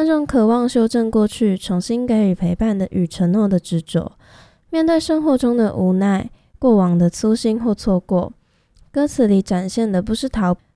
种渴望修正过去、重新给予陪伴的与承诺的执着，面对生活中的无奈、过往的粗心或错过，歌词里展现的不是逃避，